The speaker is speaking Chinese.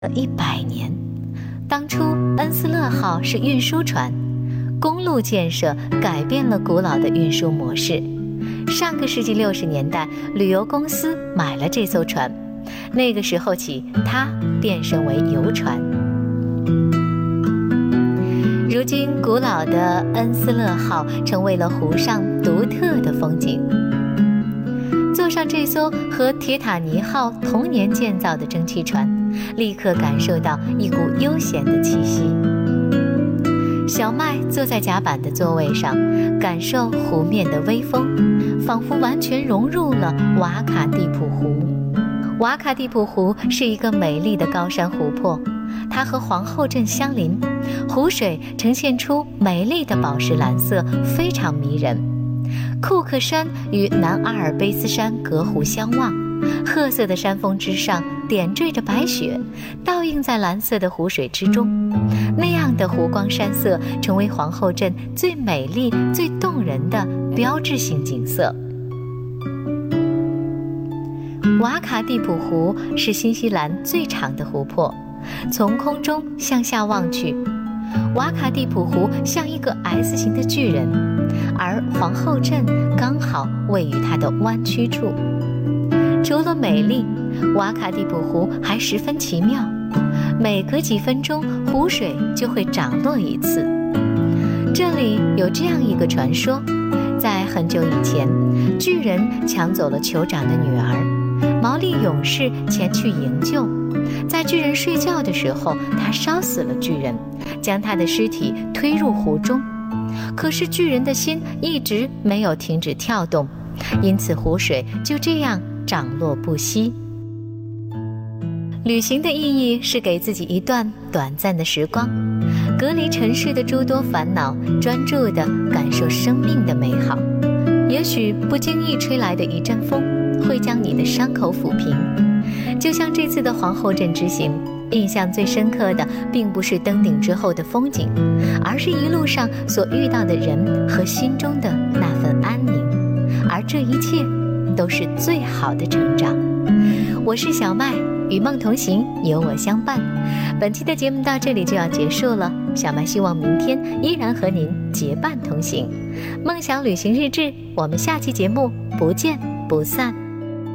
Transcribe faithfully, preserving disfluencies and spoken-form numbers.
一百年。当初恩斯勒号是运输船，公路建设改变了古老的运输模式。上个世纪六十年代，旅游公司买了这艘船，那个时候起，它变身为游船。如今，古老的恩斯勒号成为了湖上独特的风景。坐上这艘和铁塔尼号同年建造的蒸汽船，立刻感受到一股悠闲的气息。小麦坐在甲板的座位上，感受湖面的微风，仿佛完全融入了瓦卡蒂普湖。瓦卡蒂普湖是一个美丽的高山湖泊，它和皇后镇相邻，湖水呈现出美丽的宝石蓝色，非常迷人。库克山与南阿尔卑斯山隔湖相望，褐色的山峰之上点缀着白雪，倒映在蓝色的湖水之中。那样的湖光山色成为皇后镇最美丽、最动人的标志性景色。瓦卡蒂普湖是新西兰最长的湖泊，从空中向下望去，瓦卡蒂普湖像一个 S 型的巨人，而皇后镇刚好位于它的弯曲处。除了美丽，瓦卡蒂普湖还十分奇妙，每隔几分钟湖水就会涨落一次。这里有这样一个传说，在很久以前，巨人抢走了酋长的女儿，毛利勇士前去营救，在巨人睡觉的时候，他烧死了巨人，将他的尸体推入湖中。可是巨人的心一直没有停止跳动，因此湖水就这样涨落不息。旅行的意义是给自己一段短暂的时光，隔离尘世的诸多烦恼，专注地感受生命的美好。也许不经意吹来的一阵风会将你的伤口抚平。就像这次的皇后镇之行，印象最深刻的并不是登顶之后的风景，而是一路上所遇到的人和心中的那份安宁，而这一切都是最好的成长。我是小麦，与梦同行，有我相伴。本期的节目到这里就要结束了，小麦希望明天依然和您结伴同行。梦想旅行日志，我们下期节目不见不散。